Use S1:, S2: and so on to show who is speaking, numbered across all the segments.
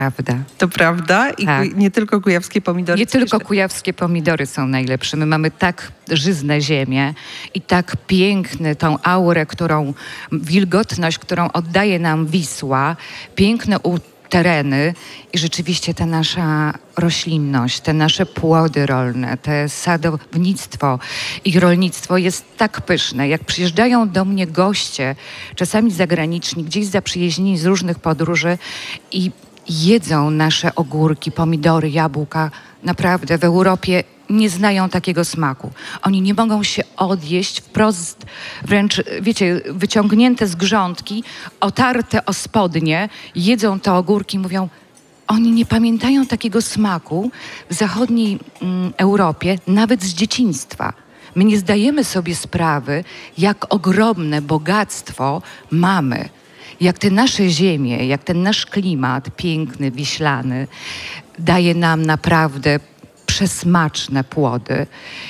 S1: Prawda.
S2: To prawda? I
S1: Tak.
S2: nie tylko kujawskie pomidory.
S1: Nie tylko kujawskie pomidory są najlepsze. My mamy tak żyzne ziemię i tak piękny tą aurę, wilgotność, którą oddaje nam Wisła, piękne tereny i rzeczywiście ta nasza roślinność, te nasze płody rolne, te sadownictwo i rolnictwo jest tak pyszne. Jak przyjeżdżają do mnie goście, czasami zagraniczni, gdzieś zaprzyjaźnieni z różnych podróży i jedzą nasze ogórki, pomidory, jabłka, naprawdę w Europie nie znają takiego smaku. Oni nie mogą się odjeść wprost, wręcz, wiecie, wyciągnięte z grządki, otarte o spodnie, jedzą te ogórki i mówią, oni nie pamiętają takiego smaku w zachodniej Europie, nawet z dzieciństwa. My nie zdajemy sobie sprawy, jak ogromne bogactwo mamy. Jak te nasze ziemie, jak ten nasz klimat piękny, wiślany daje nam naprawdę przesmaczne płody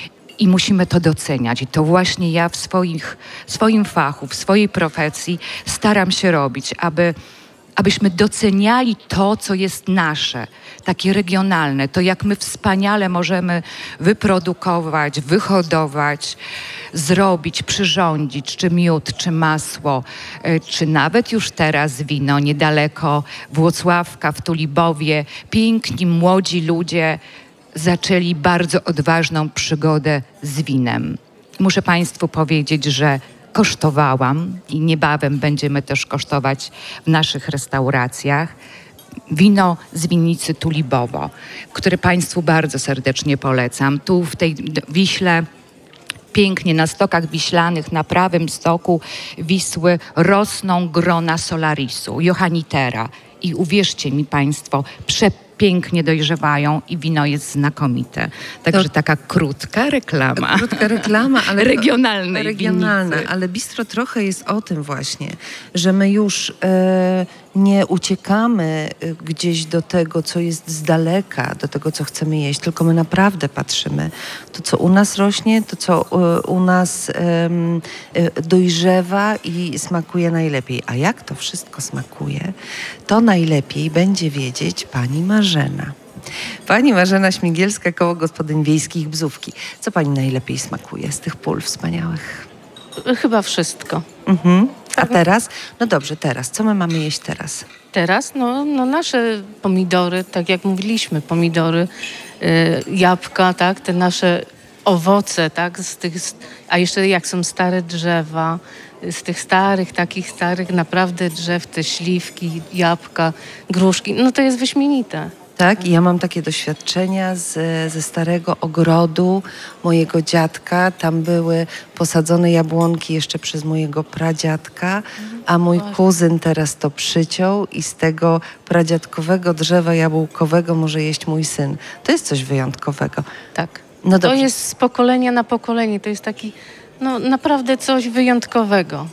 S1: i musimy to doceniać. I to właśnie ja w swoim fachu, w swojej profesji staram się robić, abyśmy doceniali to, co jest nasze, takie regionalne, to jak my wspaniale możemy wyprodukować, wyhodować, zrobić, przyrządzić, czy miód, czy masło, czy nawet już teraz wino, niedaleko Włocławka, w Tulibowie, piękni, młodzi ludzie zaczęli bardzo odważną przygodę z winem. Muszę Państwu powiedzieć, że kosztowałam i niebawem będziemy też kosztować w naszych restauracjach wino z winnicy Tulibowo, które Państwu bardzo serdecznie polecam. Tu w tej Wiśle pięknie na stokach wiślanych, na prawym stoku Wisły rosną grona solarisu, johannitera. I uwierzcie mi Państwo, pięknie dojrzewają i wino jest znakomite. Także taka krótka reklama.
S2: Krótka reklama, ale
S1: regionalna,
S2: ale bistro trochę jest o tym właśnie, że my już nie uciekamy gdzieś do tego, co jest z daleka, do tego, co chcemy jeść, tylko my naprawdę patrzymy. To, co u nas rośnie, to, co u nas dojrzewa i smakuje najlepiej. A jak to wszystko smakuje, to najlepiej będzie wiedzieć pani Marzena. Pani Marzena Śmigielska, Koło Gospodyń Wiejskich Bzówki. Co pani najlepiej smakuje z tych pól wspaniałych?
S3: Chyba wszystko.
S2: A teraz? No dobrze, teraz. Co my mamy jeść teraz?
S3: Teraz no nasze pomidory, tak jak mówiliśmy, pomidory, jabłka, tak, te nasze owoce, tak, a jeszcze jak są stare drzewa, z tych takich starych naprawdę drzew, te śliwki, jabłka, gruszki, no to jest wyśmienite.
S2: Tak, i ja mam takie doświadczenia ze starego ogrodu mojego dziadka. Tam były posadzone jabłonki jeszcze przez mojego pradziadka, a mój kuzyn teraz to przyciął i z tego pradziadkowego drzewa jabłkowego może jeść mój syn. To jest coś wyjątkowego.
S3: Tak,
S2: no
S3: to jest z pokolenia na pokolenie, to jest taki naprawdę coś wyjątkowego.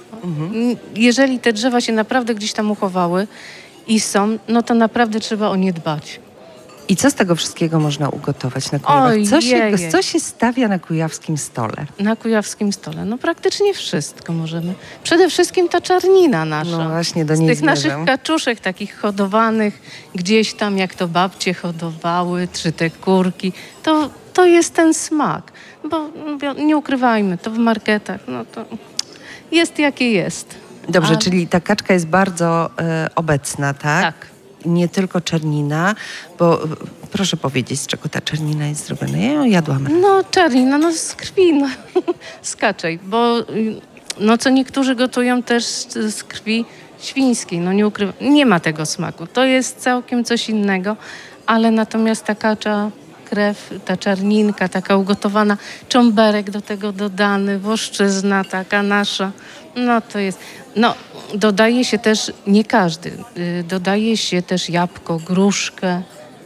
S3: Jeżeli te drzewa się naprawdę gdzieś tam uchowały i są, no to naprawdę trzeba o nie dbać.
S2: I co z tego wszystkiego można ugotować na Kujawach? Co się stawia na kujawskim stole?
S3: Na kujawskim stole? No praktycznie wszystko możemy. Przede wszystkim ta czarnina nasza.
S2: No właśnie, do niej
S3: z tych naszych kaczuszek takich hodowanych, gdzieś tam jak to babcie hodowały, czy te kurki, to jest ten smak. Bo nie ukrywajmy, to w marketach, no to jest jakie jest.
S2: Dobrze, czyli ta kaczka jest bardzo obecna, tak?
S3: Tak.
S2: Nie tylko czernina, bo proszę powiedzieć, z czego ta czernina jest zrobiona. Ja ją jadłam.
S3: No czernina, z krwi, z kaczej, bo co niektórzy gotują też z krwi świńskiej, nie ukrywam, nie ma tego smaku. To jest całkiem coś innego, ale natomiast ta kacza, krew, ta czarninka taka ugotowana, cząberek do tego dodany, włoszczyzna taka nasza, to jest... dodaje się też, nie każdy, dodaje się też jabłko, gruszkę,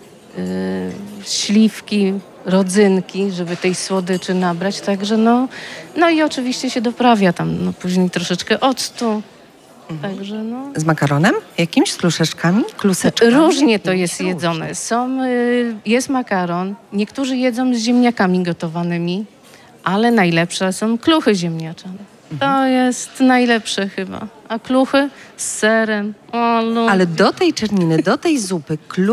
S3: śliwki, rodzynki, żeby tej słodyczy nabrać, także i oczywiście się doprawia tam, później troszeczkę octu. Także
S2: Z makaronem jakimś? Z kluseczkami?
S3: Różnie to jest jedzone. Jest makaron. Niektórzy jedzą z ziemniakami gotowanymi, ale najlepsze są kluchy ziemniaczane. To jest najlepsze chyba. A kluchy z serem. O,
S2: Ale do tej czerniny, do tej zupy